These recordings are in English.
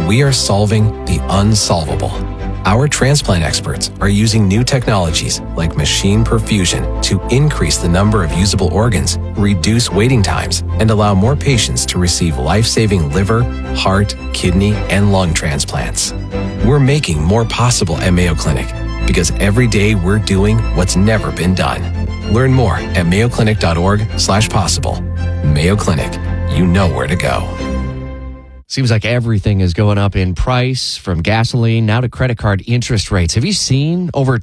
we are solving the unsolvable. Our transplant experts are using new technologies like machine perfusion to increase the number of usable organs, reduce waiting times, and allow more patients to receive life-saving liver, heart, kidney, and lung transplants. We're making more possible at Mayo Clinic because every day we're doing what's never been done. Learn more at mayoclinic.org/possible. Mayo Clinic, you know where to go. Seems like everything is going up in price, from gasoline now to credit card interest rates. Have you seen over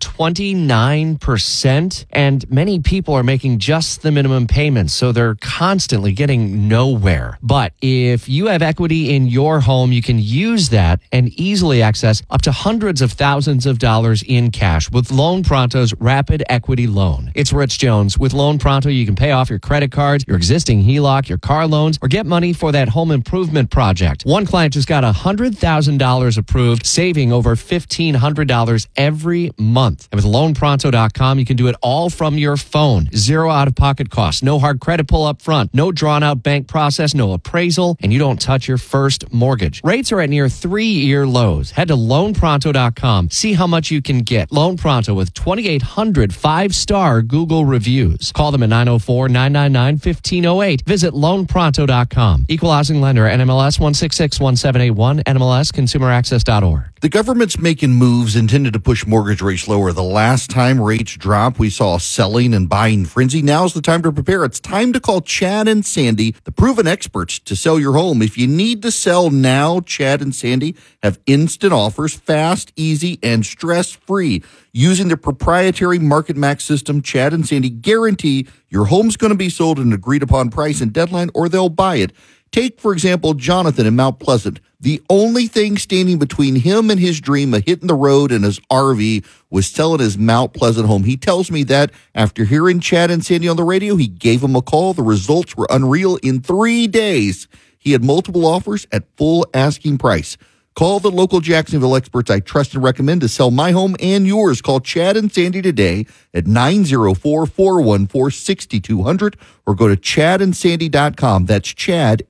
29%? And many people are making just the minimum payments, so they're constantly getting nowhere. But if you have equity in your home, you can use that and easily access up to hundreds of thousands of dollars in cash with Loan Pronto's Rapid Equity Loan. It's Rich Jones. With Loan Pronto, you can pay off your credit cards, your existing HELOC, your car loans, or get money for that home improvement project. One client just got $100,000 approved, saving over $1,500 every month. And with LoanPronto.com, you can do it all from your phone. Zero out-of-pocket costs, no hard credit pull up front, no drawn-out bank process, no appraisal, and you don't touch your first mortgage. Rates are at near 3-year lows. Head to LoanPronto.com. See how much you can get. Loan Pronto with 2,800 5-star Google reviews. Call them at 904-999-1508. Visit LoanPronto.com. Equal housing lender, NMLS 1661781, NMLS ConsumerAccess.org. The government's making moves intended to push mortgage rates lower. The last time rates dropped, we saw a selling and buying frenzy. Now's the time to prepare. It's time to call Chad and Sandy, the proven experts to sell your home. If you need to sell now, Chad and Sandy have instant offers, fast, easy, and stress-free. Using their proprietary Market Max system, Chad and Sandy guarantee your home's going to be sold at an agreed-upon price and deadline, or they'll buy it. Take, for example, Jonathan in Mount Pleasant. The only thing standing between him and his dream of hitting the road in his RV was selling his Mount Pleasant home. He tells me that after hearing Chad and Sandy on the radio, he gave him a call. The results were unreal. In 3 days, he had multiple offers at full asking price. Call the local Jacksonville experts I trust and recommend to sell my home and yours. Call Chad and Sandy today at 904-414-6200 or go to chadandsandy.com. That's Chad,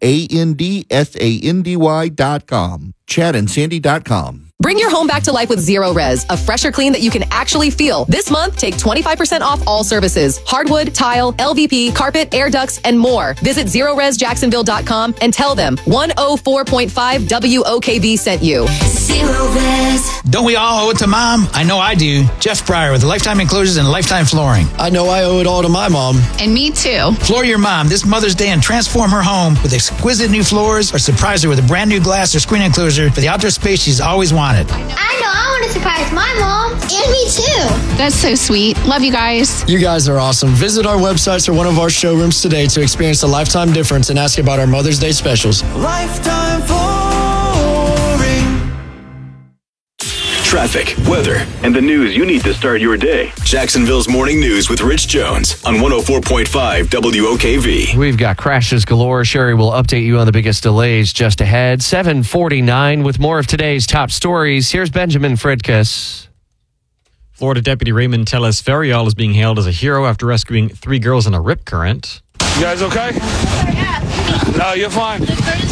ANDSANDY.com. chadandsandy.com. Bring your home back to life with Zero Res, a fresher clean that you can actually feel. This month, take 25% off all services. Hardwood, tile, LVP, carpet, air ducts, and more. Visit ZeroResJacksonville.com and tell them 104.5 WOKV sent you. Zero Res. Don't we all owe it to Mom? I know I do. Jeff Pryor with Lifetime Enclosures and Lifetime Flooring. I know I owe it all to my mom. And me too. Floor your mom this Mother's Day and transform her home with exquisite new floors, or surprise her with a brand new glass or screen enclosure for the outdoor space she's always wanted. I know I want to surprise my mom. And me too. That's so sweet. Love you guys. You guys are awesome. Visit our websites or one of our showrooms today to experience a lifetime difference and ask about our Mother's Day specials. Lifetime Flooring. Traffic, weather, and the news you need to start your day. Jacksonville's Morning News with Rich Jones on 104.5 WOKV. We've got crashes galore. Sherry will update you on the biggest delays just ahead. 7:49 with more of today's top stories. Here's Benjamin Fridkus. Florida Deputy Raymond Tellez-Ferial is being hailed as a hero after rescuing 3 girls in a rip current. You guys okay? Yeah. No, you're fine.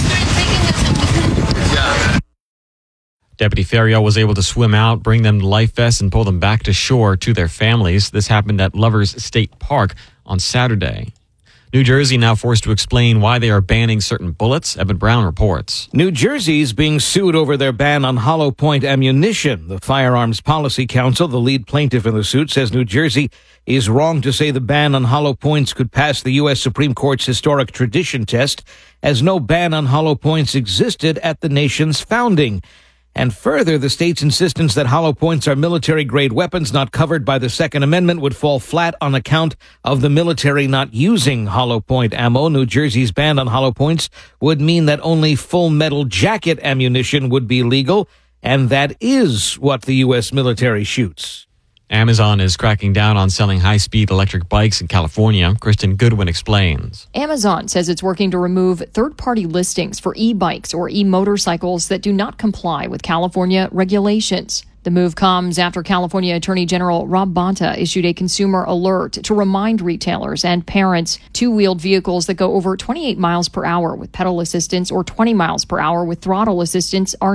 Deputy Ferial was able to swim out, bring them to life vests, and pull them back to shore to their families. This happened at Lovers State Park on Saturday. New Jersey now forced to explain why they are banning certain bullets. Evan Brown reports. New Jersey's being sued over their ban on hollow point ammunition. The Firearms Policy Council, the lead plaintiff in the suit, says New Jersey is wrong to say the ban on hollow points could pass the U.S. Supreme Court's historic tradition test, as no ban on hollow points existed at the nation's founding. And further, the state's insistence that hollow points are military-grade weapons not covered by the Second Amendment would fall flat on account of the military not using hollow point ammo. New Jersey's ban on hollow points would mean that only full metal jacket ammunition would be legal, and that is what the U.S. military shoots. Amazon is cracking down on selling high-speed electric bikes in California. Kristen Goodwin explains. Amazon says it's working to remove third-party listings for e-bikes or e-motorcycles that do not comply with California regulations. The move comes after California Attorney General Rob Bonta issued a consumer alert to remind retailers and parents two-wheeled vehicles that go over 28 miles per hour with pedal assistance or 20 miles per hour with throttle assistance are